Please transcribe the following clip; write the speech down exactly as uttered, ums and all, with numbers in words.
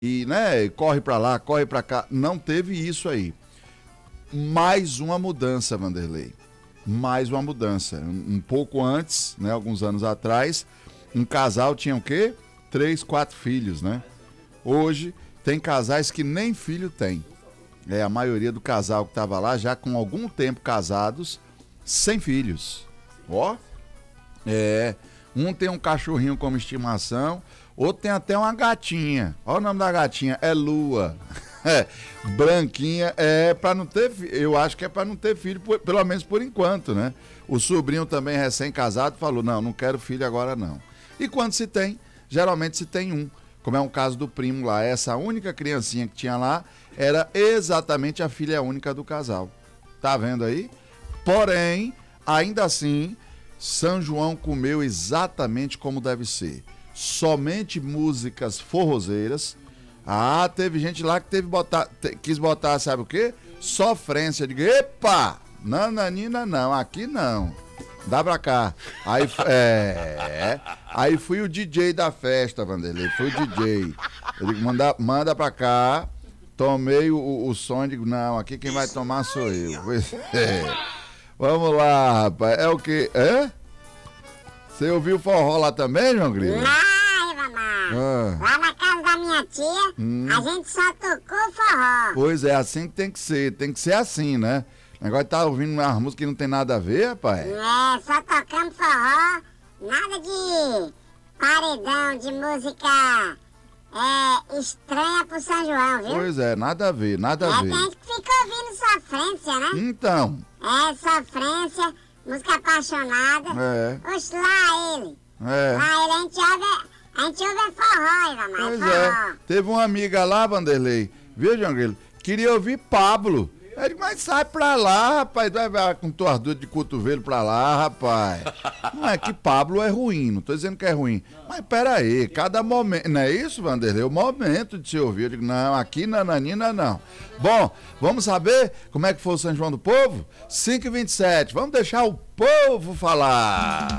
e, né, corre pra lá, corre pra cá. Não teve isso aí. Mais uma mudança, Vanderlei. Mais uma mudança. Um, um pouco antes, né, alguns anos atrás, um casal tinha o quê? Três, quatro filhos, né? Hoje tem casais que nem filho tem. É, a maioria do casal que estava lá já com algum tempo casados, sem filhos. Ó, é, um tem um cachorrinho como estimação, outro tem até uma gatinha. Olha o nome da gatinha, é Lua. É, branquinha, é para não ter, eu acho que é para não ter filho, por, pelo menos por enquanto, né? O sobrinho também recém-casado falou, não, não quero filho agora não. E quando se tem, geralmente se tem um, como é um caso do primo lá, essa única criancinha que tinha lá, era exatamente a filha única do casal. Tá vendo aí? Porém, ainda assim, São João comeu exatamente como deve ser. Somente músicas forrozeiras. Ah, teve gente lá que teve botar, te, quis botar, sabe o quê? Sofrência. Digo, epa! Nananina não, aqui não. Dá pra cá. Aí, é, aí fui o D J da festa, Vanderlei. Fui o D J. Eu digo, manda, manda pra cá. Tomei o, o som, digo, não, aqui quem vai tomar sou eu. É. Vamos lá, rapaz. É o quê? É? Você ouviu forró lá também, João Grilo? Não, Ivamar. Ah. Lá na casa da minha tia, hum. a gente só tocou forró. Pois é, assim que tem que ser. Tem que ser assim, né? O negócio de tá ouvindo uma música que não tem nada a ver, rapaz. É, só tocamos forró. Nada de paredão, de música é, estranha pro São João, viu? Pois é, nada a ver, nada é, a ver. Tem gente que fica ouvindo sofrência, né? Então. É, sofrência, música apaixonada. É. Oxe, lá ele. É. Lá ele, a gente ouve, a gente ouve é forró, Ivamar, Pois forró. é. Teve uma amiga lá, Vanderlei, viu, João Grilo? Queria ouvir Pablo. Aí ele, mas sai pra lá, rapaz, vai com torcedor de cotovelo pra lá, rapaz. Não é que Pablo é ruim, não tô dizendo que é ruim. Mas peraí, cada momento, não é isso, Vanderlei? O momento de se ouvir, eu digo, não, aqui nananina não. Bom, vamos saber como é que foi o São João do Povo? cinco e vinte e sete, vamos deixar o povo falar.